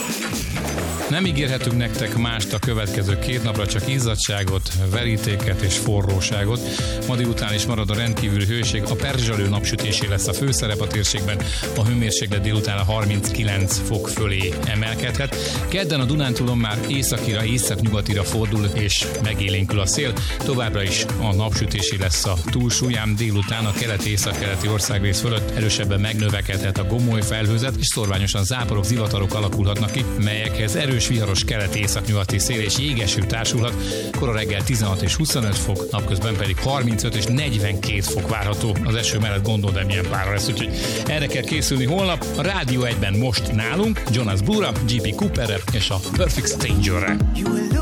Nem ígérhetünk nektek mást a következő 2 napra, csak izzadságot, verítéket és forróságot. Ma délután is marad a rendkívüli hőség, a perzselő napsütésé lesz a főszerep a térségben, a hőmérséklet délután a 39 fok fölé emelkedhet. Kedden a Dunántúlon már északira, északnyugatira fordul és megélénkül a szél. Továbbra is a napsütésé lesz a túlsúlyám, délután a keleti-északkeleti országrész fölött erősebben megnövekedhet a gomoly felhőzet, és szorványosan záporok, zivatarok alakulhatnak ki, melyekhez erős viharos keleti-északnyugati szél és jégeső társulhat. Kora reggel 16 és 25 fok, napközben pedig 35 és 42 fok várható. Az eső mellett gondold, de milyen pára lesz, úgyhogy erre kell készülni holnap. A Rádió 1-ben most nálunk Jonas Blue-ra, J.P. Cooperre és a Perfect Stranger-re.